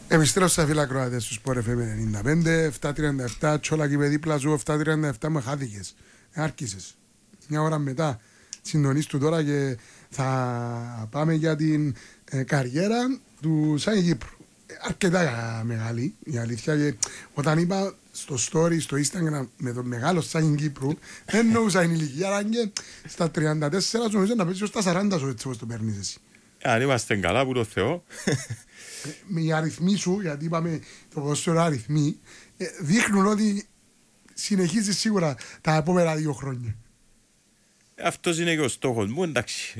Επιστρέψα φίλα Κροατές του Sport FM 95, 7.37, τσόλακι παιδί πλαζού, 7.37 με χάθηκες. Άρχισες. Μια ώρα μετά συντονίστου τώρα και θα πάμε για την καριέρα του Σάιν Κύπρου. Αρκετά μεγάλη η αλήθεια, και όταν είπα στο story, στο Instagram με τον μεγάλο Σάιν Κύπρου, δεν εννοούσα την ηλικία, αλλά και στα 34 νομίζω να πέσει στα 40 σου, έτσι όπως το παίρνεις εσύ. Αν είμαστε καλά που το Θεό. Με οι αριθμοί σου, γιατί είπαμε το ποδόσφαιρο αριθμοί, δείχνουν ότι συνεχίζει σίγουρα τα επόμενα 2 χρόνια. Αυτός είναι και ο στόχος μου, εντάξει.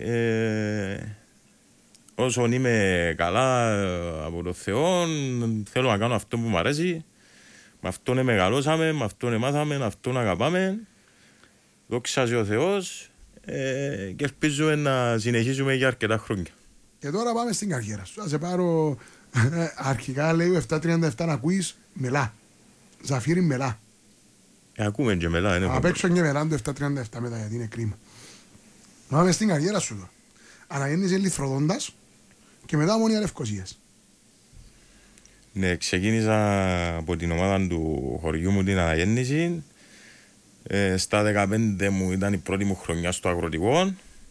Όσον είμαι καλά από το Θεό, θέλω να κάνω αυτό που μου αρέσει. Με αυτόν μεγαλώσαμε, με αυτόν μάθαμε, με αυτόν αγαπάμε. Δόξα ο Θεός, και ελπίζουμε να συνεχίσουμε για αρκετά χρόνια. Και τώρα πάμε στην καριέρα σου. Θα σε πάρω αρχικά, λέει 7.37 να ακούεις Μελά. Ζαφύρι Μελά. Ακούμε και Μελά. Θα παίξω και Μελά το 7.37 μετά, γιατί είναι κρίμα. Να πάμε στην καριέρα σου τώρα. Αναγέννησε Λιθροδόντας και μετά Ομόνοια Λευκωσίας. Ναι, ξεκίνησα από την ομάδα του χωριού μου την αναγέννηση. Στα 15 μου ήταν η πρώτη μου χρονιά στο αγροτικό.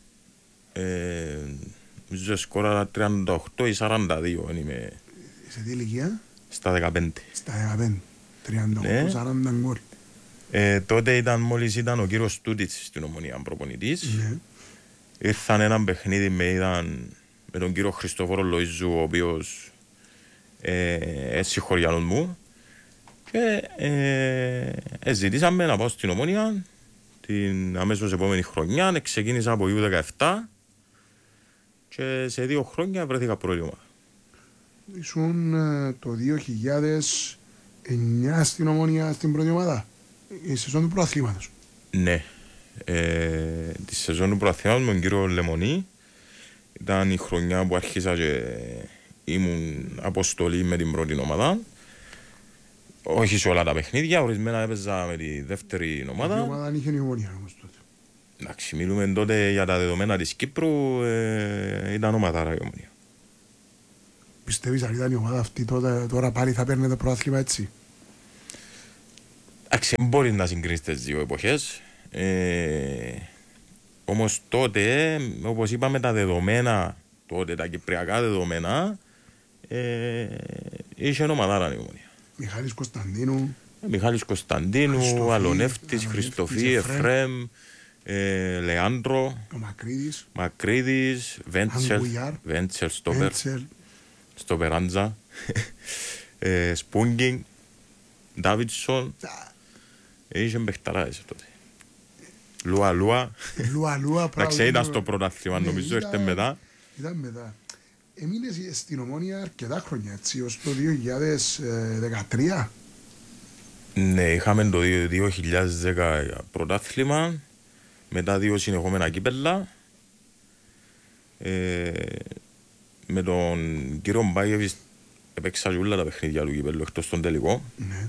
Νομίζω σκόρα 38 ή 42 είμαι. Σε τι ηλικία? Στα 15. Στα 15. 38, ναι. 40 γκολ. Τότε μόλις ήταν ο κύριος Τούτιτς στην Ομονία προπονητής. Ναι. Ήρθαν έναν παιχνίδι με τον κύριο Χριστόφορο Λοΐζου, ο οποίος έτσι χωριανός μου, και ζητήσαμε να πάω στην Ομονία την αμέσως επόμενη χρονιά. Ξεκίνησα από U17 και σε 2 χρόνια βρέθηκα πρώτη ομάδα. Ήσουν το 2009 στην Ομόνια στην πρώτη ομάδα, η σεζόν του προαθλήματος. Ναι, τη σεζόν του προαθλήματος με τον κύριο Λεμονή. Ήταν η χρονιά που άρχισα και ήμουν αποστολή με την πρώτη ομάδα. Όχι σε όλα τα παιχνίδια, ορισμένα έπαιζα με τη δεύτερη ομάδα. Η ομάδα είχε η Ομόνια όμως τότε. Εντάξει, μιλούμε τότε για τα δεδομένα της Κύπρου, ήταν ομαδάρα η Ομόνια. Πιστεύεις αν ήταν η ομάδα αυτή τότε, τώρα πάλι θα παίρνει το πρωτάθλημα έτσι? Εντάξει, μπορεί να συγκρίνεις τις δύο εποχές. Όμως τότε, όπως είπαμε, τα δεδομένα, τότε τα κυπριακά δεδομένα, είχε ομαδάρα η Ομόνια. Μιχάλης Κωνσταντίνου. Μιχάλης Κωνσταντίνου, Αλονεύτης, Χριστοφή, Εφρέμ, Λεάντρο, Μακρύδης, Βέντσελ, στο Περάντζα, Σπούγκινγκ, Ντάβιτσον. Είχε παιχταράδες τότε. Λουα. Εντάξει, ήταν στο πρωτάθλημα, νομίζω, ήρθε μετά. Ήταν μετά. Έμεινες στην Ομόνια αρκετά χρόνια, έτσι, ως το 2013. Ναι, είχαμε το 2010 πρωτάθλημα, μετά 2 συνεχόμενα κύπελλα. Με τον κύριο Μπάγεβιτς έπαιξα όλα τα παιχνίδια του κύπελλου, εκτός τον τελικό. Ναι.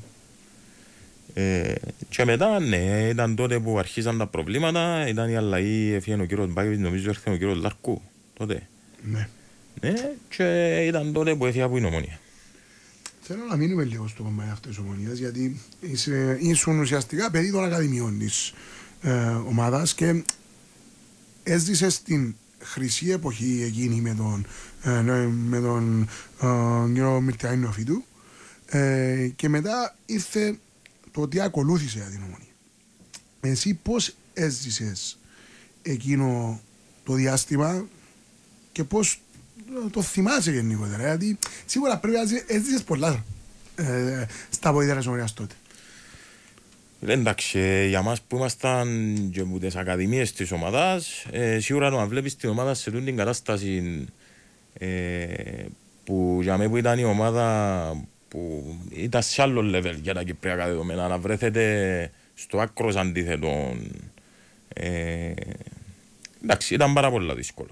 Και μετά, ναι, ήταν τότε που αρχίσαν τα προβλήματα, ήταν η αλλαγή, έφυγε ο κύριος Μπάγεβιτς, νομίζω έρθει ο κύριος Λάρκου, τότε. Ναι. Ναι, και ήταν τότε που έφυγε από την Ομόνια. Θέλω να μείνουμε λίγο στο κομμάτι αυτής της Ομονίας, γιατί ήσουν ουσιαστικά παιδί των ακαδημιών της ομάδας και έζησες την χρυσή εποχή εκείνη με τον κύριο Μυρτιάη Νεοφίτου, και μετά ήρθε το ότι ακολούθησε για την Ομονία. Εσύ πώς έζησες εκείνο το διάστημα και πώς το θυμάσαι γενικότερα? Γιατί σίγουρα πρέπει να έζησες πολλά στα βοήθεια της Ομονίας τότε. Εντάξει, για μας που ήμασταν και από τις ακαδημίες της ομάδας, σίγουρα να βλέπεις την ομάδα σε την κατάσταση που για μένα που ήταν η ομάδα που ήταν σε άλλο level για τα κυπριακά δεδομένα, να βρέθετε στο άκρος αντίθετο. Εντάξει, ήταν πάρα πολύ δύσκολο.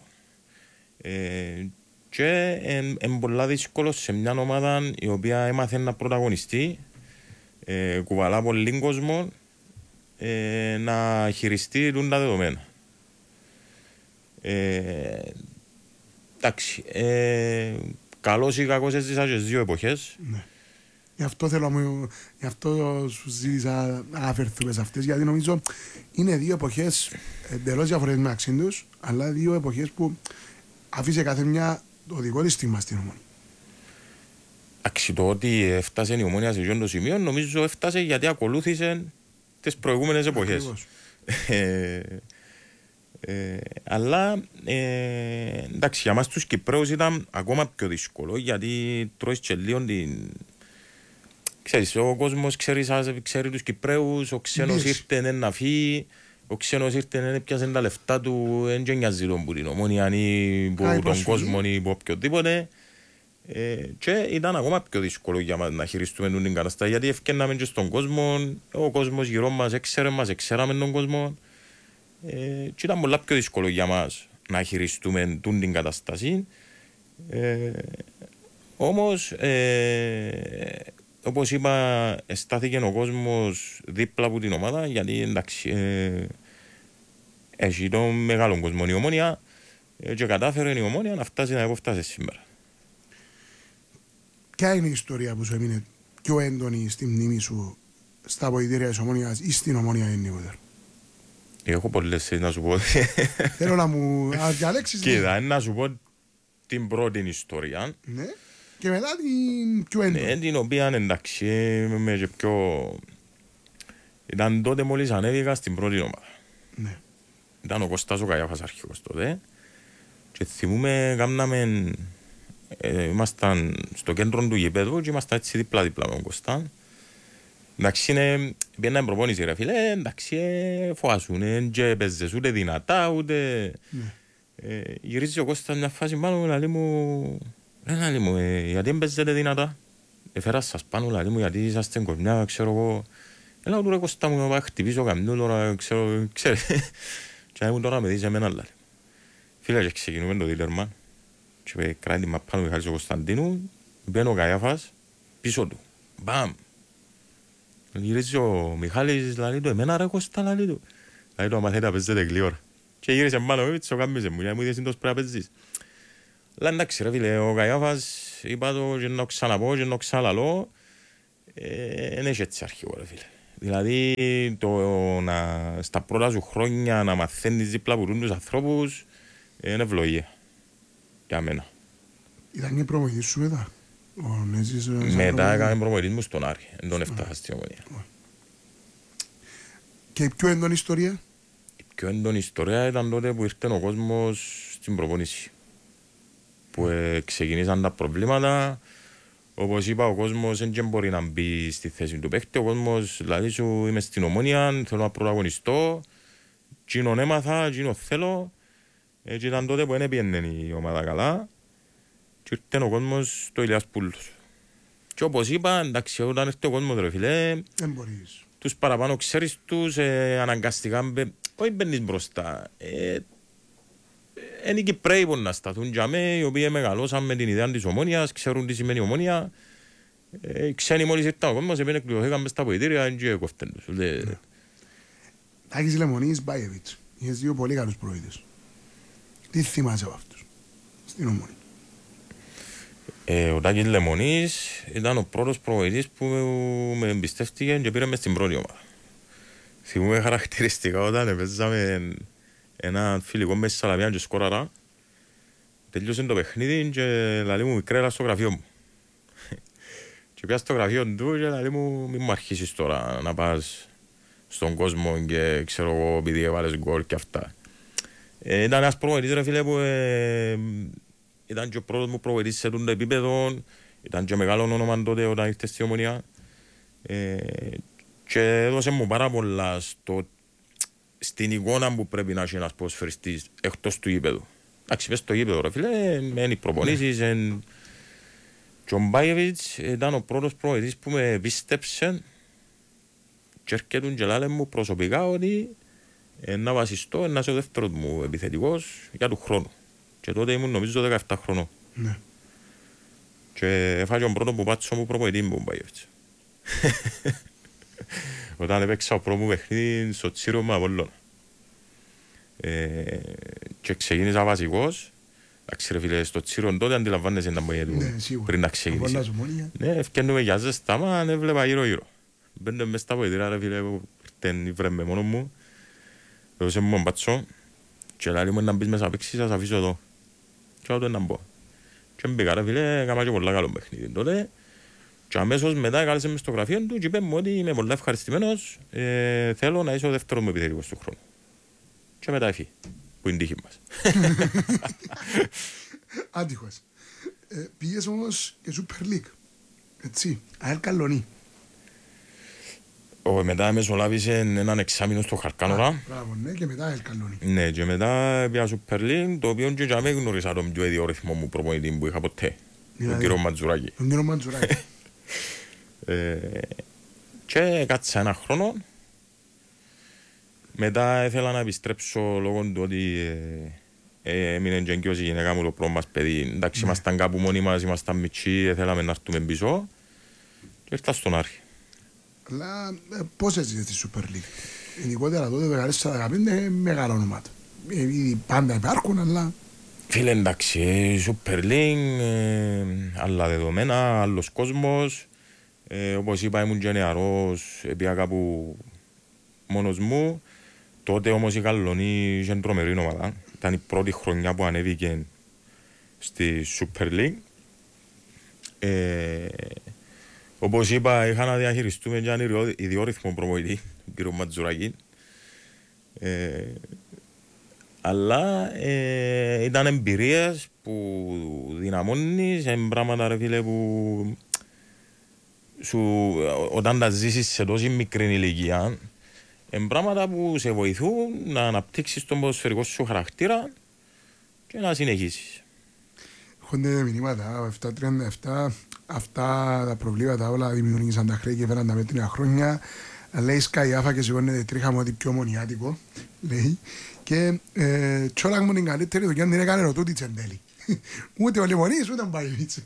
Και είναι πολύ δύσκολο σε μια ομάδα η οποία έμαθε να πρωταγωνιστεί, κουβαλά πολύ κόσμο, να χειριστεί τα δεδομένα. Εντάξει, καλώς ή κακώς έζησα και 2 εποχές. Ναι. Γι' αυτό σου ζήτησα να αναφερθούμε σε αυτές, γιατί νομίζω είναι 2 εποχές εντελώς διαφορετικές μεταξύ τους, αλλά 2 εποχές που αφήσε κάθε μια το δικό της στίγμα στην Ομόνια. Το ότι έφτασε η Ομόνια σε αυτό το σημείο, νομίζω έφτασε γιατί ακολούθησε τις προηγούμενες εποχές. Αλλά εντάξει, για μας τους Κυπρέους ήταν ακόμα πιο δύσκολο, γιατί τρώεις και λίγο την... Ξέρεις, ο κόσμος ξέρει τους Κυπρέους, ο ξένος ήρθε να φύγει, ο ξένος ήρθε να πιάσει τα λεφτά του, δεν νοιάζει τον που την Ομόνια ή που τον κόσμο ή που οποιοδήποτε. Και ήταν ακόμα πιο δύσκολο για μας να χειριστούμε την κατάσταση, γιατί ευκαινάμε και στον κόσμο, ο κόσμος γύρω μας ξέραμε τον κόσμο, και ήταν πολλά πιο δύσκολο για μας να χειριστούμε την κατάσταση. Όμως, όπως είπα, στάθηκε ο κόσμος δίπλα από την ομάδα, γιατί εντάξει, έχει τον μεγάλο κόσμο η Ομόνια και κατάφερε η Ομόνια να φτάσει να φτάσει σήμερα. Ποια είναι η ιστορία που σου έμεινε πιο έντονη στη μνήμη σου στα αποδυτήρια της Ομόνιας ή στην Ομόνια γενικότερα? Έχω πολλές να σου πω. Θέλω να μου διαλέξεις. Κοίτα, να σου πω την πρώτη ιστορία. Ναι. Και μετά την πιο έντονη. Ναι, την οποία εντάξει, με πιο... Ήταν τότε μόλις ανέβηκα στην πρώτη ομάδα. Ναι. Ήταν ο Κωστάς ο Καϊάφας αρχηγός τότε. Και θυμούμε, κάμναμε... ήμασταν στο κέντρο του γηπέδου και ήμασταν έτσι δίπλα-δίπλα με τον Κωστά. Εντάξει, πήγαιναν προπόνηση ρε φίλε, εντάξει, φοάσουν, και παίζες ούτε δυνατά, ούτε... Γυρίζει ο Κώστας μια φάση πάνω, λαλί μου, γιατί δεν παίζετε δυνατά? Έφερα σας πάνω, λαλί μου, γιατί είσαστε κορμιά, ξέρω εγώ. Έλα του ρε Κώστα μου, να χτυπήσω καμνού, τώρα ξέρω, και μου τώρα με δεις εμένα, λαλί. Φίλε, και ξεκινούμε το δίλερμαν, και κράτη τη μαπάνω ο Μιχάλης ο Κωνσταντίνου, μπαίνει ο Καϊάφας πίσω του, μπαμ. Γυρίζει ο Μιχάλης, λαλί του, εμένα ρε Κώστα, λαλί του. Λαλί του, άμα θέλετε να παίζετε γλύωρα. Και γύρισε πάνω, έτσι ο κάμισε μου, γιατί μου είδες εντός πρέπει να παίζεις. Αλλά εντάξει ρε φίλε, ο Καϊάφας είπα το και να ξαναπώ και να ξαναλώ, δεν έχει έτσι αρχηγό ρε φίλε. Δηλαδή στα πρώτα σου χρόνια να μαθαίνεις δίπλα από τους ανθρώπους είναι ευλογία για μένα. Ήταν και προμονητής σου μετά? Μετά έκαμε προμονητής μου στον Άρη, εν τον έφτασα στην Ομονία. Και η πιο έντονη ιστορία? Η πιο έντονη ιστορία ήταν τότε που ήρθε ο κόσμος στην προπόνηση. Που ξεκινήσαν τα προβλήματα. Όπως είπα, ο κόσμος δεν μπορεί να μπει στη θέση του παίχτη. Ο κόσμος δηλαδή σου, είμαι στην Ομόνια, θέλω να πρωταγωνιστώ. Τσίνον έμαθα, τσίνον θέλω. Και ήταν τότε που δεν πήγαινε η ομάδα καλά. Και ήρθε ο κόσμος στο Ηλιάς Πούλος. Και όπως είπα, εντάξει, όταν ήρθε ο κόσμος ρε φίλε, τους παραπάνω ξέρεις τους, αναγκαστικά όχι μπαίνεις μπροστά. Είναι οι Κυπρέοι που να σταθούν για μέ, οι οποίοι μεγαλώσαν με την ιδέα της Ομόνιας, ξέρουν τι σημαίνει Ομόνια. Ξένοι μόλις ήρθαν ο κόσμος, επειδή εκπληρωθήκαν μες στα ποητήρια και κόφτεν τους. Τάκης Λεμονής, Μπάιεβιτς. Είχες 2 πολύ καλούς προείδες. Τι θυμάσαι από αυτούς στην Ομόνια? Ο Τάκης Λεμονής ήταν ο πρώτος προπονητής που με εμπιστεύτηκε και πήρε μες στην πρώτη ομάδα. Θυμούμαι χαρακτηριστικά όταν παίζαμε ένα φιλικό με Σαλαμιά και σκόραρα. Τελειώσε το παιχνίδι και λαλί μου μικρέ έλα στο γραφείο μου. Και πια στο γραφείο του και λαλί μου μην μου αρχίσεις τώρα να πας στον κόσμο και ξέρω εγώ επειδή έβαλες γκολ και αυτά. Ήταν ένας προπονητής ρε φίλε που ήταν και ο πρώτος μου προπονητής σε το επίπεδο. Ήταν και μεγάλο όνομα τότε όταν ήρθε στη Ομονία. Και έδωσε μου πάρα πολλά στην εικόνα που πρέπει να έχει ένας ποδοσφαιριστής εκτός του γήπεδου. Εντάξει, πες στο γήπεδο ρε φίλε, είναι οι προπονήσεις. Και ο Μπάιεβιτς ήταν ο πρώτος προπονητής που με πίστεψε και έρχεται και λάλε μου προσωπικά ότι να βασιστώ, να είσαι ο δεύτερος μου επιθετικός για του χρόνου. Και τότε ήμουν νομίζω 17 χρονών. Ναι. Και έφαγε τον πρώτο που πάτσο μου προπονητή μου ο Μπάιεβιτς. Όταν έπαιξα ο πρώτο μου παιχνίδι στο Τσίρο με Απόλλωνα. Και ξεκίνησα βασικός Εντάξει ρε φίλε, στο Τσίρον τότε αντιλαμβάνεσαι τα μπογιά του πριν να ξεκινήσει. Ναι, ευκαινούμε για ζεστάμα, αν έβλεπα γύρω-γύρω. Μπαίνω μες στα βοηθήρα ρε φίλε, ήρθεν ήβρε με μόνο μου, έδωσε μου μπατσό και λέει μου να μπεις μέσα παίξεις, θα σε αφήσω εδώ. Και άλλο να μπω. Και μπήκα ρε φίλε, έκανα και πολλά καλό παιχνίδι τότε. Και αμέσως μετά κάλεσε με στο γραφείο του και είπε μου ότι είμαι πολύ ευχαριστημένος, θέλω να είσαι ο δεύτερος μου επιθετικός του χρόνου. Και μετά έφυγε, που είναι τύχη μας. Άτυχος. Πήγες όμως και Super League, έτσι, ΑΕΛ Καλλονή. Μετά μεσολάβησε έναν εξάμηνο στο Χαρκάνορα. Μπράβο, ναι, και μετά ΑΕΛ Καλλονή. Ναι, και μετά πήγα Super League, το οποίο και με γνώρισα τον πιο ιδιόρυθμο μου προπονητή που είχα ποτέ, τον κύριο Ματζουράκη. Τον κύριο Ματζουράκη. Και κάτσα ένα χρόνο. Μετά ήθελα να επιστρέψω λόγω του ότι έμεινε και εγκύος η γυναίκα μου το πρώτο μας παιδί. Εντάξει, ήμασταν κάπου μόνοι μας, ήμασταν μητσί, θέλαμε να έρθουμε πίσω και ήρθα στον Άρχη. Αλλά πώς έζησες τη Super League? Ειδικότερα τότε το 2015 μεγάλα ονόματα. Πάντα υπάρχουν, αλλά... Φίλε, εντάξει, Super League, άλλα δεδομένα, άλλος κόσμος. Όπως είπα, ήμουν και νεαρός, πήγα κάπου μόνος μου. Τότε όμως η Καλλονή είχε τρομερή ομάδα. Ήταν η πρώτη χρονιά που ανέβηκε στη Super League. Όπως είπα, είχα να διαχειριστούμε και έναν ιδιόρυθμο προπονητή, τον κύριο Ματζουράκη. Αλλά ήταν εμπειρίες που δυναμώνεις, πράγματα ρε φίλε που όταν τα ζήσεις σε τόση μικρή ηλικία, πράγματα που σε βοηθούν να αναπτύξεις τον ποδοσφαιρικό σου χαρακτήρα και να συνεχίσεις. Έχονται μηνύματα, 737, αυτά τα προβλήματα όλα δημιουργήσαν τα χρέη και φέραν τα μέτρια χρόνια. Λέει σκαϊάφα και σηκώνεται τρίχα μου ότι πιο μονιάτικο, λέει. Και τσόλα μου την καλύτερη δουλειά δεν έκανε ρωτούτιτς εν τέλει. Ούτε ο Λεμονής ούτε ο Μπαϊβίτς.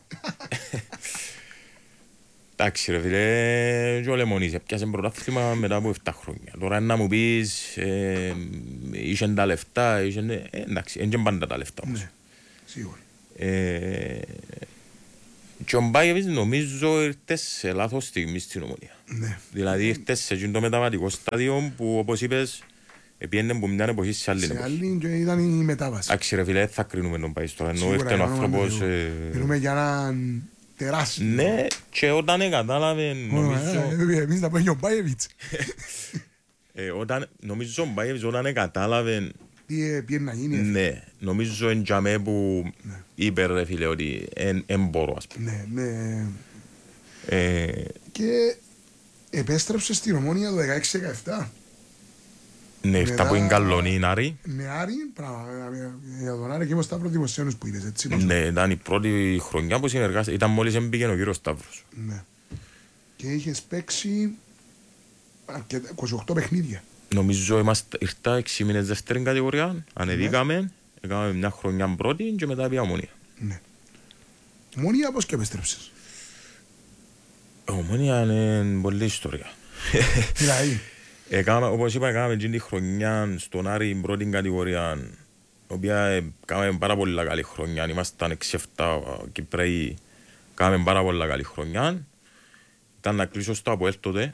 Εντάξει ρε φίλε, και ο Λεμονής έπιασε πρωτάθλημα μετά από 7 χρόνια. Τώρα να μου πεις, είχαν τα λεφτά, εντάξει, είναι και πάντα τα λεφτά όμως. Ναι, σίγουρα. Και ο Μπάιεβιτς νομίζω ήρθε σε λάθος στιγμή στην Ομονία. Ναι. Δηλαδή ήρθε σε το μεταβατικό στάδιο που όπως είπες, πήγαινε από μια εποχή σε άλλη εποχή. Σε άλλη και ήταν η μετάβαση. Εντάξει ρε φίλε, θα κρίνουμε τον Πάης τώρα, ενώ ήρθε ο άνθρωπος... Μιλούμε για έναν τεράστιο. Ναι, και όταν κατάλαβε νομίζω... Εμείς να πούμε ο Μπάιεβιτς. Νομίζω ο Μπάιεβιτς όταν κατάλαβε... Τι πήγαινε να γίνει. Ναι, νομίζω εν τζαμέ που είπε ρε φίλε ότι εν μπορώ ας πούμε. Ναι. Και επέστρεψε στην Ομόνια το 16-17. Ναι, ήρθα από την Καλλονή, Άρη. Ναι, Άρη, για τον Άρη και είμαι στα πρώτη δημοσίωνες που είδες, έτσι. Ναι, ήταν η πρώτη χρονιά που συνεργάστηκε, ήταν μόλις έμπαιγε ο κύριος Σταύρος. Ναι. Και είχες παίξει 28 παιχνίδια. Νομίζω ήρθα 6 μήνες δεύτερη κατηγορία, ανεβήκαμε, έκαναμε μια χρονιά πρώτη και μετά πήγα Ομόνια. Ναι. Ομόνια πώς και επέστρεψες? Ομόνια είναι πολλή ιστορία. Δηλαδή. Όπως είπα, έκαναμε την χρονιά στον Άρη πρώτη κατηγορία, η οποία έκαναμε πάρα πολύ καλή χρονιά. Ήμασταν 6-7 Κυπραίοι, έκαναμε πάρα πολύ καλή χρονιά. Ήταν να κλείσω στο ΑΠΟΕΛ τότε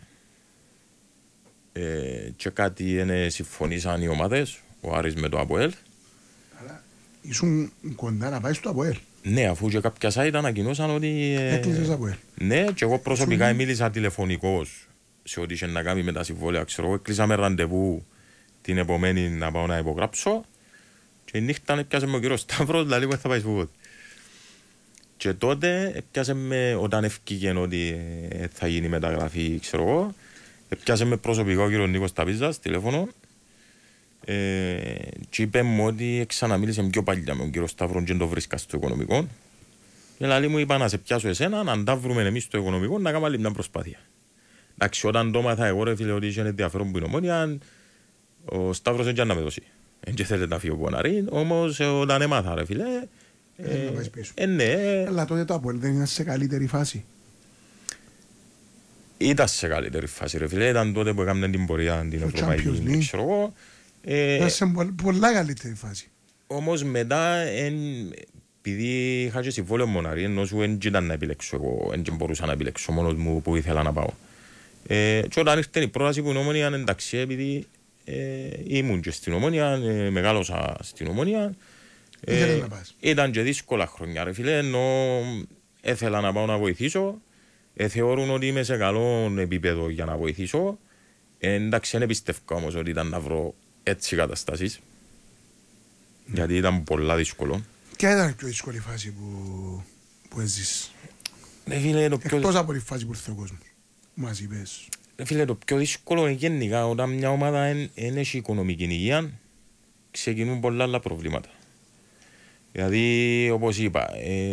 και κάτι συμφωνήσαν οι ομάδες, ο Άρης με το ΑΠΟΕΛ. Αλλά ήσουν κοντά να πάει στο ΑΠΟΕΛ. Ναι, αφού και κάποια site ανακοινώσαν ότι... Έκλεισες ΑΠΟΕΛ. Ναι, και εγώ προσωπικά μίλησα τηλεφωνικώς σε ό,τι είχε να κάνει με τα συμβόλαια. Ξέρω, έκλεισαμε ραντεβού την επομένη να πάω να υπογράψω και η νύχτα έπιασε με ο κύριος Σταύρος, δηλαδή που θα πάει σπουδό. Και τότε έπιασε με, όταν ευκήγε ότι θα γίνει μεταγραφή, ξέρω εγώ, έπιασε με προσωπικό ο κύριος Νίκος Ταπίζας, τηλέφωνο, και είπε μου ότι ξαναμίλησε πιο παλιά με τον κύριο Σταύρο και το βρίσκα στο οικονομικό. Και δηλαδή μου είπα να σε πιάσω εσένα, να τα βρούμε εμείς στο οικονομικό, να κάνουμε άλλη μια προσπάθεια. Εντάξει, όταν το μάθα εγώ ρε φίλε ότι είχε ενδιαφέρον που είναι Ομόνια, ο Σταύρος δεν να με δώσει. Δεν θέλει να φύγει ο Ποναρή, όμως όταν έμαθα ρε φίλε, ναι. Αλλά τότε το ΑΠΟΕΛ δεν ήταν σε καλύτερη φάση. Ήταν σε καλύτερη φάση ρε φίλε, ήταν τότε που έκαναν την πορεία την Ευρωπαϊκή, ξέρω εγώ. Ήταν σε πολλά καλύτερη φάση. Όμως μετά, επειδή είχα και συμβόλαιο μοναρί, ενώ σου δεν ήταν να επιλέξω εγώ, δεν μπορούσα να επιλέξω μόνος μου που ήθελα να πάω. Και όταν ήρθε η πρόταση που η Ομόνοια, εντάξει, επειδή ήμουν και στην Ομόνοια, μεγάλωσα στην Ομόνοια, ήταν και δύσκολα χρόνια, ρε φίλε, ενώ ήθελα να πάω να βοηθήσω, θεωρούν ότι είμαι σε καλό επίπεδο για να βοηθήσω. Εντάξει, δεν πιστεύω όμως ότι ήταν να βρω έτσι καταστάσεις, γιατί ήταν πολλά δύσκολο. Ποια ήταν η πιο δύσκολη φάση που έζησες? Εκτός από τη φάση που ήρθε ο κόσμος, μας είπες. Φίλε, το πιο δύσκολο είναι γενικά όταν μια ομάδα δεν έχει οικονομική υγεία, ξεκινούν πολλά άλλα προβλήματα. Δηλαδή, όπως είπα,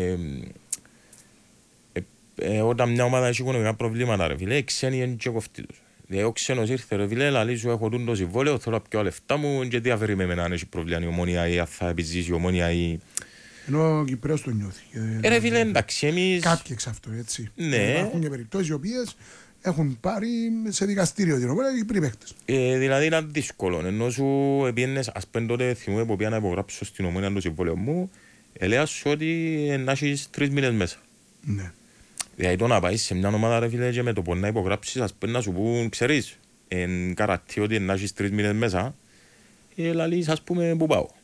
όταν μια ομάδα έχει οικονομικά προβλήματα, ρε φίλε, ξένοι είναι και κοφτοί τους. Δηλαδή, ο ξένος ήρθε, ρε φίλε, λαλεί σου, έχω το συμβόλαιο, θέλω να πιω λεφτά μου και διαφέρει με εμένα αν έχει προβλήμα η Ομόνοια ή αν θα επιζήσει η Ομόνοια ή... Ενώ ο Κυπρέος το νιώθει. Ρε φίλε, εντάξει, εμείς... Κάποιοι εξ αυτό, έτσι. Ναι. Υπάρχουν και περιπτώσεις οι οποίες έχουν πάρει σε δικαστήριο την Ομόνοια και πριν παίχτες. Δηλαδή ήταν δύσκολο, ενώ σου πήγαινες, ας πούμε τότε θυμούμαι που πήγα να υπογράψω στην Ομόνοια το συμβόλαιο μου, έλεγα σου ότι να έχεις 3 μήνες μέσα. Ναι. Δηλαδή το να πάεις σε μια ομάδα, ρε φίλε, και με το που να υπογράψεις, ας πούμε να σου πούν, ξέρεις, εν καρατή ότι να έχεις 3 μήνες μέσα, λαλείς, ας πούμε, που πάω.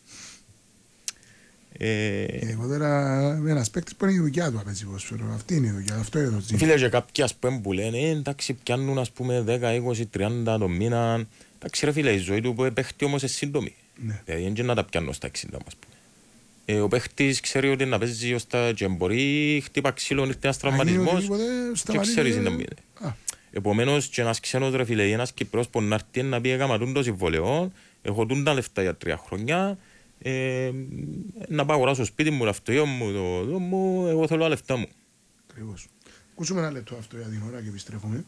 Εγώ τώρα με ένας παίκτης που είναι η δουλειά του απέτσι ποδόσφαιρο. Αυτή είναι η δουλειά, αυτό είναι το ζήτημα. Φίλε, και κάποιοι, ας πούμε, που λένε, εντάξει, πιάνουν, ας πούμε, 10, 20, 30 το μήνα. Εντάξει, ρε φίλε, η ζωή του που παίχτη όμως είναι σύντομη. Ναι. Δηλαδή, δεν να τα πιάνω στα 60, ας πούμε. Ο παίχτης ξέρει ότι να παίζει ως τα και μπορεί, χτύπα ξύλο, ήρθε ένας τραυματισμός και ξέρει σύντομη. Επομένως, και ένας ξένος, ρε φίλε, ένας Κυπρός που να έρθει να πει έκαμα το συμβολαιό, έχω τούντα λεφτά για 3 χρόνια, να πάω αγοράσω σπίτι μου, το αυτοκίνητο μου, το δω μου, εγώ θέλω τα λεφτά μου. Ακριβώς. Ακούσουμε ένα λεπτό αυτό για την ώρα και επιστρέφουμε.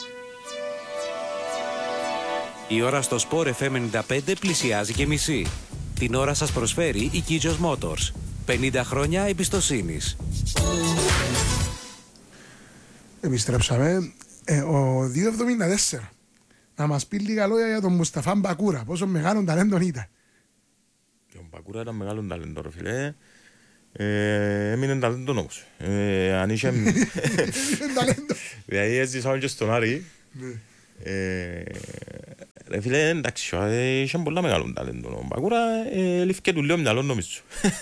Η ώρα στο Sport FM 95 πλησιάζει και μισή. Την ώρα σας προσφέρει η Kijos Motors. 50 χρόνια εμπιστοσύνης. Επιστρέψαμε. Ο 2.74 να μας πει λίγα λόγια για τον Μουσταφά Μπακούρα. Πόσο μεγάλο ταλέντο ήταν. Ο Μπακούρα ήταν μεγάλο ταλέντο, ρε φίλε. Έμεινε ταλέντο όμως. Αν είχε... Δηλαδή έζησα και στον Άρη. Ρε φίλε, εντάξει, είχε πολλά μεγάλο ταλέντο. Ο Μπακούρα λήφθηκε του λίγο μυαλό νομίζω.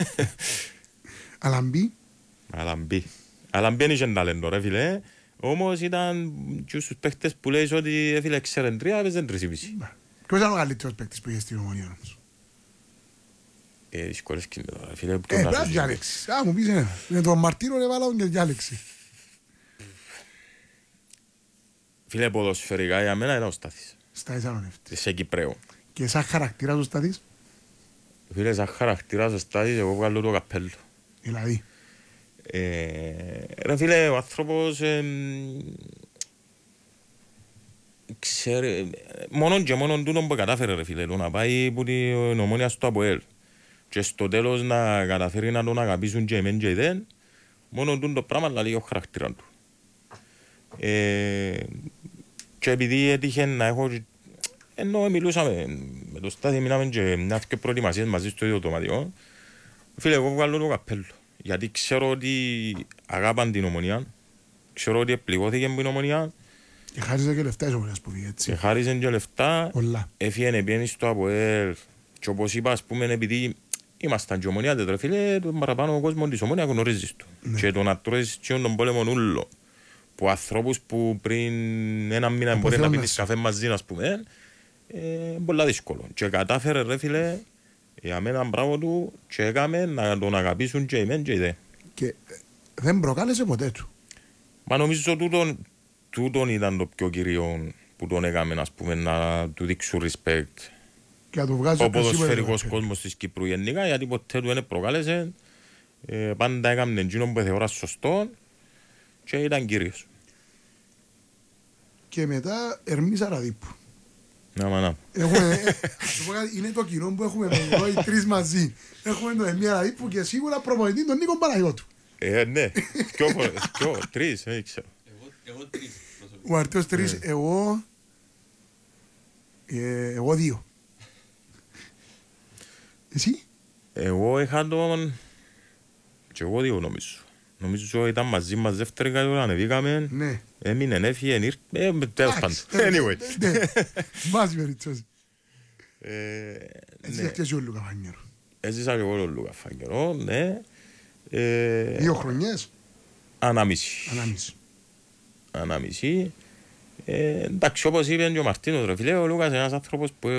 Αλαμπή. Αλαμπή δεν είχε ταλέντο, ρε φίλε. Όμως ήταν και στους παίχτες που λέει ότι φίλε ξέρουν 3, έπαιζαν 3,5. Ποιος ήταν ο καλύτερος παίχτης που είχε στην Ομόνοια όμως? Δυσκολές και με τώρα, φίλε. Πρέπει να διάλεξεις. Μου πεις ένα. Με τον Μαρτίνο έβαλα και διάλεξη. Φίλε, ποδοσφαιρικά για μένα ήταν ο Στάθης. Στάθης ανωνεύτης. Σε Κυπρέο. Και σαν χαρακτήρας ο Στάθης? Φίλε, σαν χαρακτήρας ο Στάθης, εγώ βγάλω το καπέλο. Δηλαδή? Ρε φίλε, ο άνθρωπος ξέρει, μόνον και μόνον τούτον που κατάφερε, ρε φίλε, να πάει που την Ομόνοια στο ΑΠΟΕΛ και στο τέλος να καταφέρει να τον αγαπήσουν και εμένα και δεν, μόνον τούτο πράγμα να λέει ο χαρακτήρα του. Και επειδή έτυχε να έχω, ενώ μιλούσαμε με το Στάθη, μείναμε και μια και προετοιμασίες μαζί στο ίδιο δωμάτιο, φίλε, εγώ βγάλω το καπέλο. Γιατί ξέρω ότι αγάπαν την Ομόνοια, ξέρω ότι πληγώθηκε από την Ομόνοια. Και χάριζε και λεφτά η Ομόνοιας που πήγε έτσι. Και χάριζε και λεφτά, έφυγε πιένει στο ΑΠΟΕΛ. Και όπως είπα, ας πούμε, επειδή ήμασταν και Ομόνοια, ρε φίλε, τον παραπάνω ο κόσμος της Ομόνοια γνωρίζεις του. Ναι. Και το να τρώεις και τον πόλεμο ούλο, που ανθρώπους που πριν ένα μήνα μπορεί να πίνεις καφέ μαζί, ας πούμε, πολλά δύσκολο. Και κατάφερε, ρε φίλε, για μένα μπράβο του και έκαμε να τον αγαπήσουν και εμένα και οι δε. Και δεν προκάλεσε ποτέ του. Μα νομίζω τούτον ήταν το πιο κυρίο που τον έκαμε, ας πούμε, να του δείξουν respect. Και να του βγάζει ο ποδοσφαιρικός κόσμος της Κύπρου γενικά, γιατί ποτέ του δεν προκάλεσε. Πάντα έκαμε εκείνον που θεωρά σωστό και ήταν κύριος. Και μετά Ερμής Αραδίπου. Να. Είναι το κοινό που έχουμε εδώ οι τρεις μαζί. Έχουμε τον Ερμή Αραδίπου και σίγουρα προπονητή τον Νίκο Παναγιώτου. Ναι, τρεις, δεν ξέρω. Εγώ τρεις. Ο Αρτέος τρεις, εγώ 2. Εσύ? Εγώ είχα τον... και εγώ δύο νομίζω. Νομίζω ήταν μαζί μας δεύτερη κατηγορία, ανεβήκαμε. Ναι. Έμεινε, έφυγε, ήρθε. Τέλος πάντων. Anyway. Μας περιπτώσει. Έτσι έφτιασε ο Λούκα Φαγγερό. Έζησα και εγώ τον Λούκα Φαγγερό, ναι. 2 χρονιές. Ανάμιση. Εντάξει, όπως είπε και ο Μαρτίνος, ρε φίλε, ο Λούκας είναι ένας άνθρωπος που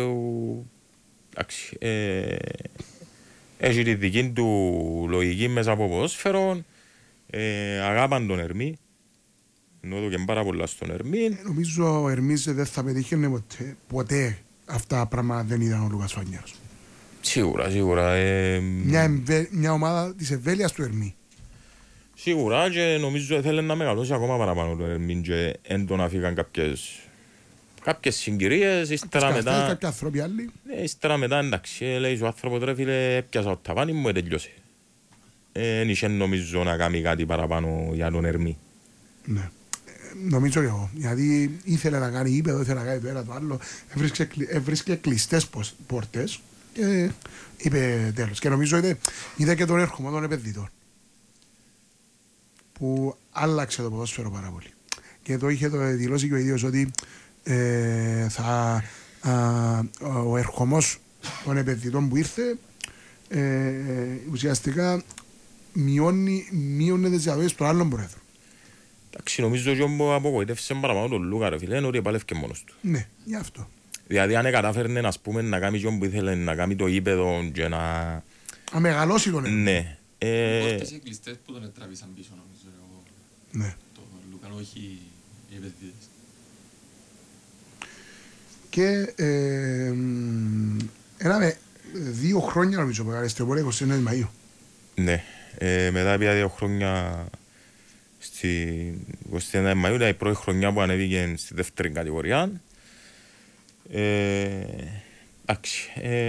έχει τη δική του λογική μέσα από ποδόσφαιρο, αγάπαν τον Ερμή, ενώ το και πάρα πολλά στον Ερμή. Νομίζω ο Ερμής δεν θα πετύχει ποτέ αυτά τα πράγματα, δεν ήταν ο Λούκας Φαγγέρος. Σίγουρα. Μια ομάδα της ευέλειας του Ερμή. Σίγουρα και νομίζω θέλει να μεγαλώσει ακόμα παραπάνω το Ερμήν και έντονα φύγαν κάποιες συγκυρίες, ύστερα μετά... Κάποιοι άνθρωποι άλλοι. Ύστερα μετά εντάξει, λέει ο άνθρωπος ρε φίλε, έπιασα το ταβάνι μου, τελειώσε. Εν είχε νομίζω να κάνει κάτι παραπάνω για τον Ερμή. Ναι, νομίζω και εγώ, γιατί ήθελε να κάνει ύπεδο, ήθελε να κάνει το ένα το άλλο, έβρισκε κλειστές πόρτες και είπε τέλος. Και νομίζω είδε και τον έρχομαι των επενδυτών, που άλλαξε το ποδόσφαιρο πάρα πολύ. Και εδώ είχε δηλώσει και ο ίδιος ότι ο ερχομός των επενδυτών που ήρθε ουσιαστικά μειώνει τις διαδόσεις των άλλων πρόεδρων. Εντάξει, νομίζω ότι όμως απογοήτευσε παραπάνω τον Λούκα ρε φίλε, ότι επάλευκε μόνος του. Ναι, γι' αυτό. Δηλαδή αν κατάφερνε να κάνει και που ήθελε, να κάνει το ύπεδο και να μεγαλώσει τον Ερμή. Ναι. Πόρτες κλειστές που τον τραβήσαν πίσω νομίζω εγώ. Ναι. Το Λούκα, όχι οι επενδυτές. Και 2 χρόνια νομίζω που έκανε στην Πόρτα 29 Μαΐου. Ναι, μετά πια 2 χρόνια στη 29 Μαΐου, ήταν η πρώτη χρονιά που ανέβηκε στη δεύτερη κατηγορία. Εντάξει,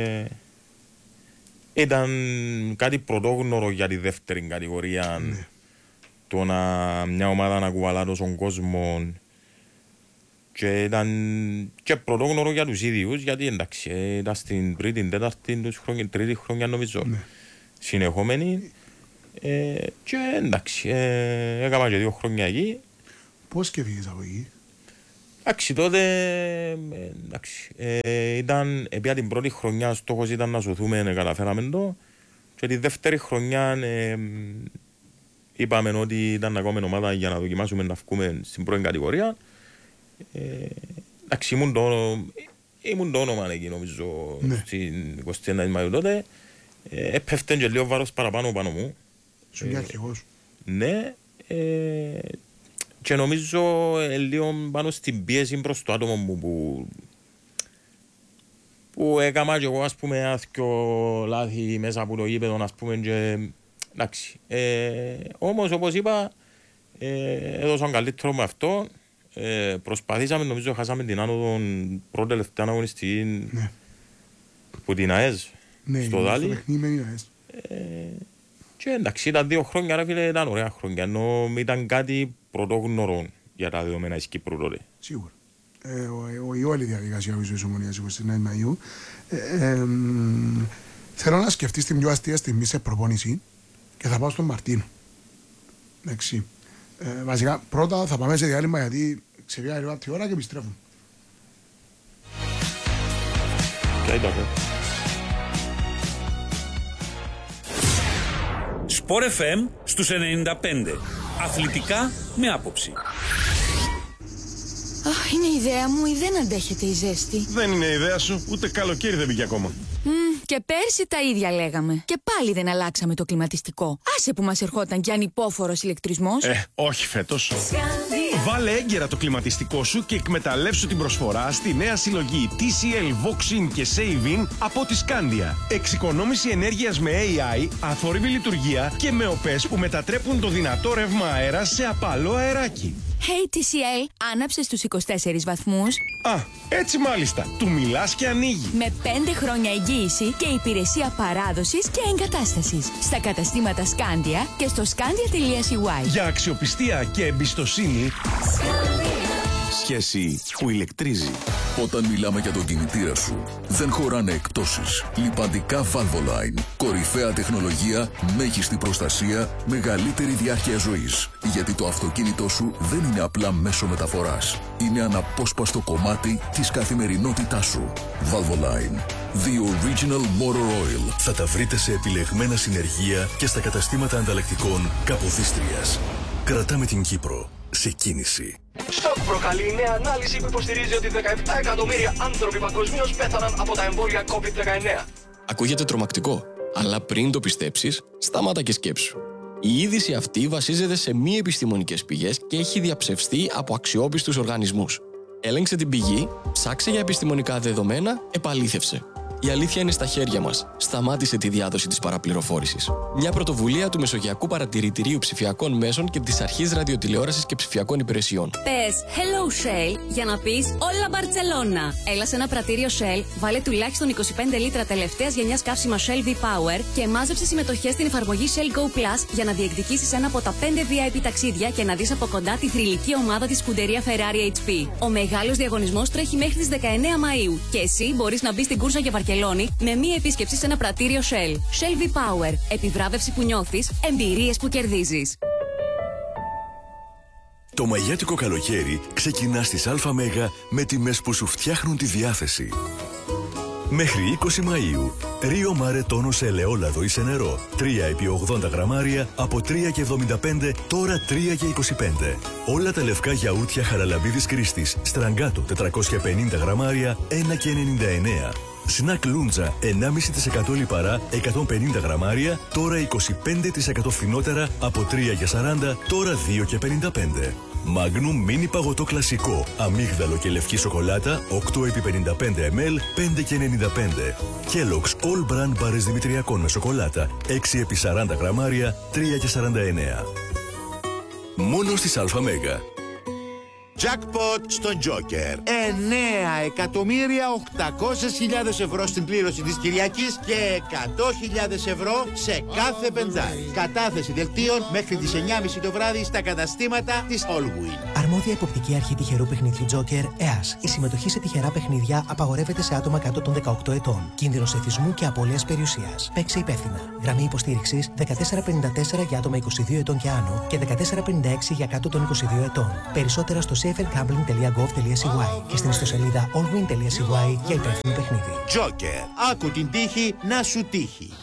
ήταν κάτι πρωτόγνωρο για τη δεύτερη κατηγορία, ναι. Το να μια ομάδα να κουβαλά τόσον κόσμο και ήταν και πρωτόγνωρο για τους ίδιους, γιατί εντάξει, ήταν στην τρίτη, τρίτη χρονιά νομίζω, ναι. Συνεχόμενη και εντάξει, έκανα και 2 χρόνια εκεί. Πώς και φύγεις από εκεί? Εντάξει, τότε ήταν, επί την πρώτη χρονιά στόχος ήταν να σωθούμε, καταφέραμε το, και τη δεύτερη χρονιά είπαμε ότι ήταν ακόμα ομάδα για να δοκιμάσουμε να βγούμε στην πρώτη κατηγορία. Εντάξει, ήμουν το όνομα εκεί νομίζω, ναι. Στην 29 Μαΐου τότε. Έπεφτε και λίγο βάρος παραπάνω πάνω μου. Σου είναι αρχηγός. Ναι. Και νομίζω λίγο πάνω στην πίεση προς το άτομο μου που έκανα και εγώ, ας πούμε, άθικο λάθη μέσα από το γήπεδο, ας πούμε, και εντάξει. Όμως, όπως είπα, έδωσαν καλύτερο με αυτό. Προσπαθήσαμε, νομίζω, χάσαμε την άνοδο πρώτη τελευταία αγωνιστική, ναι. Που την ΑΕΣ, ναι, στο Δάλι. Και εντάξει, ήταν 2 χρόνια, ρε φίλε, ήταν ωραία χρόνια, ενώ ήταν κάτι πρωτόγνωρο για τα δεδομένα της Κύπρου τότε. Σίγουρα. Η όλη διαδικασία της Ομονίας 29 Μαΐου. Θέλω να σκεφτείς την πιο αστεία στιγμή σε προπόνηση και θα πάω στον Μαρτίνο. Εντάξει. Βασικά, πρώτα θα πάμε σε διάλειμμα γιατί ξεβγάει λίγο από τη ώρα και επιστρέφουν. Sport FM στους 95. Αθλητικά με άποψη. Αχ, είναι ιδέα μου ή δεν αντέχεται η ζέστη? Δεν είναι ιδέα σου, ούτε καλοκαίρι δεν πήγε ακόμα. Και πέρσι τα ίδια λέγαμε. Και πάλι δεν αλλάξαμε το κλιματιστικό. Άσε που μας ερχόταν κι ανυπόφορος ηλεκτρισμός. Όχι φέτος. Βάλε έγκαιρα το κλιματιστικό σου και εκμεταλλεύσου την προσφορά στη νέα συλλογή TCL Voxin και Savin από τη Scandia. Εξοικονόμηση ενέργειας με AI, αθόρυβη λειτουργία και με οπές που μετατρέπουν το δυνατό ρεύμα αέρα σε απαλό αεράκι. Hey TCL, άναψε στους 24 βαθμούς. Έτσι μάλιστα. Του μιλάς και ανοίγει. Με 5 χρόνια εγγύηση και υπηρεσία παράδοσης και εγκατάστασης. Στα καταστήματα Scandia και στο scandia.cy. Για αξιοπιστία και εμπιστοσύνη. Σχέση που ηλεκτρίζει. Όταν μιλάμε για τον κινητήρα σου, δεν χωράνε εκτόσεις. Λιπαντικά Valvoline. Κορυφαία τεχνολογία, μέγιστη προστασία, μεγαλύτερη διάρκεια ζωής. Γιατί το αυτοκίνητό σου δεν είναι απλά μέσο μεταφοράς. Είναι αναπόσπαστο κομμάτι της καθημερινότητάς σου. Valvoline. The Original Motor Oil. Θα τα βρείτε σε επιλεγμένα συνεργεία και στα καταστήματα ανταλλακτικών Καποδίστριας. Κρατάμε την Κύπρο σε κίνηση. Σοκ προκαλεί η νέα ανάλυση που υποστηρίζει ότι 17 εκατομμύρια άνθρωποι παγκοσμίως πέθαναν από τα εμβόλια COVID-19. Ακούγεται τρομακτικό, αλλά πριν το πιστέψεις, σταμάτα και σκέψου. Η είδηση αυτή βασίζεται σε μη επιστημονικές πηγές και έχει διαψευστεί από αξιόπιστους οργανισμούς. Έλεγξε την πηγή, ψάξε για επιστημονικά δεδομένα, επαλήθευσε. Η αλήθεια είναι στα χέρια μας. Σταμάτησε τη διάδοση της παραπληροφόρησης. Μια πρωτοβουλία του Μεσογειακού Παρατηρητηρίου Ψηφιακών Μέσων και της Αρχής Ραδιοτηλεόρασης και Ψηφιακών Υπηρεσιών. Πες Hello Shell για να πεις όλα Μπαρτσελώνα. Έλα σε ένα πρατήριο Shell, βάλε τουλάχιστον 25 λίτρα τελευταίας γενιάς καύσιμα Shell V-Power και μάζεψε συμμετοχές στην εφαρμογή Shell Go Plus για να διεκδικήσεις ένα από τα 5 VIP ταξίδια και να δεις από κοντά τη θρυλική ομάδα της σκουντερία Ferrari HP. Ο μεγάλος διαγωνισμός τρέχει μέχρι τις 19 Μαΐου και εσύ μπορείς να μπεις στην κούρσα για με μία επίσκεψη σε ένα πρατήριο Shell. Shell V-Power. Επιβράβευση που νιώθεις, εμπειρίες που κερδίζεις. Το μαγιάτικο καλοκαίρι ξεκινά στις ΑΜ με τιμές που σου φτιάχνουν τη διάθεση. Μέχρι 20 Μαΐου, Ρίο Μάρε τόνο σε ελαιόλαδο ή σε νερό, 3 επί 80 γραμμάρια από 3,75, τώρα 3,25. Όλα τα λευκά γιαούρτια Χαραλαμπίδης Κρίστης, Στραγκάτο 450 γραμμάρια, 1,99. Σνακ Λούντζα 1,5% λιπαρά 150 γραμμάρια, τώρα 25% φθηνότερα από 3,40, τώρα 2,55. Μάγνου μίνι παγωτό κλασικό, αμύγδαλο και λευκή σοκολάτα 8 επί 55 ml, 5,95. Kellogg's All Brand μπάρες δημητριακών με σοκολάτα 6 επί 40 γραμμάρια, 3,49. Μόνο στις ΑΜ. Jackpot στον Joker. 9.800.000 ευρώ στην κλήρωση της Κυριακής και 100.000 ευρώ σε κάθε πεντάρι. Κατάθεση δελτίων μέχρι τις 9.30 το βράδυ στα καταστήματα της Allwin. Αρμόδια υποπτική αρχή τυχερού παιχνιδιού Joker, ΕΑΣ. Η συμμετοχή σε τυχερά παιχνίδια απαγορεύεται σε άτομα κάτω των 18 ετών. Κίνδυνος εθισμού και απώλειας περιουσίας. Παίξε υπεύθυνα. Γραμμή υποστήριξης 1454 για άτομα 22 ετών και άνω και 1456 για κάτω των 22 ετών. Περισσότερα στο safergambling.gov.cy και στην ιστοσελίδα allwin.cy για υπεύθυνο παιχνίδι. Joker. Άκου την τύχη να σου τύχει.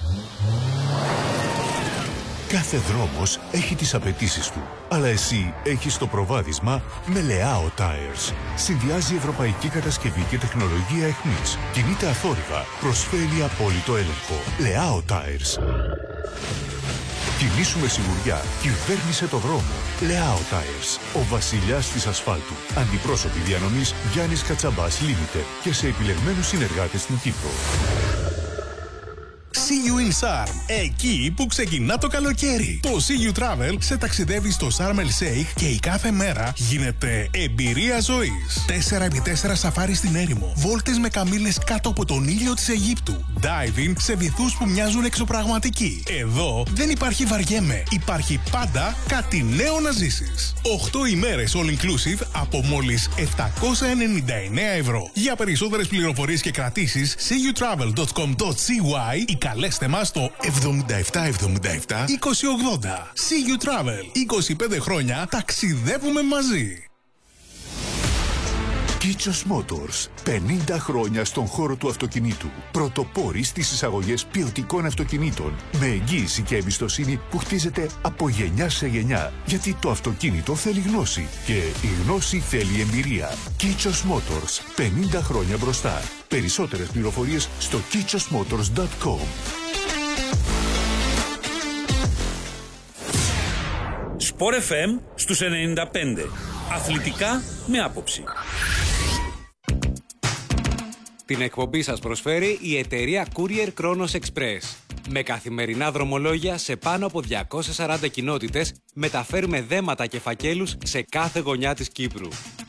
Κάθε δρόμος έχει τις απαιτήσεις του. Αλλά εσύ έχεις το προβάδισμα με Leao Tires. Συνδυάζει ευρωπαϊκή κατασκευή και τεχνολογία εχμής. Κινείται αθόρυβα. Προσφέρει απόλυτο έλεγχο. Leao Tires. Κινήσου με σιγουριά. Κυβέρνησε το δρόμο. Leao Tires. Ο βασιλιάς της ασφάλτου. Αντιπρόσωποι διανομής Γιάννης Κατσαμπάς Limited και σε επιλεγμένους συνεργάτες στην Κύπρο. See you in Sarm. Εκεί που ξεκινά το καλοκαίρι. Το See You Travel σε ταξιδεύει στο Sharm El Sheikh και η κάθε μέρα γίνεται εμπειρία ζωής. 4x4 σαφάρι στην έρημο. Βόλτες με καμήλες κάτω από τον ήλιο της Αιγύπτου. Diving σε βυθούς που μοιάζουν εξωπραγματικοί. Εδώ δεν υπάρχει βαριέμαι. Υπάρχει πάντα κάτι νέο να ζήσεις. 8 ημέρες all inclusive από μόλις 799 ευρώ. Για περισσότερες πληροφορίες και κρατήσεις seeyoutravel.com.cy ή καλέστε μας στο 7777 2080. See You Travel. 25 χρόνια ταξιδεύουμε μαζί. Kichos Motors. 50 χρόνια στον χώρο του αυτοκινήτου. Πρωτοπόροι στις εισαγωγές ποιοτικών αυτοκινήτων. Με εγγύηση και εμπιστοσύνη που χτίζεται από γενιά σε γενιά. Γιατί το αυτοκίνητο θέλει γνώση. Και η γνώση θέλει εμπειρία. Kichos Motors. 50 χρόνια μπροστά. Περισσότερες πληροφορίες στο kichosmotors.com. Sport FM στους 95. Αθλητικά με άποψη. Την εκπομπή σας προσφέρει η εταιρεία Courier Kronos Express. Με καθημερινά δρομολόγια σε πάνω από 240 κοινότητες μεταφέρουμε δέματα και φακέλους σε κάθε γωνιά της Κύπρου.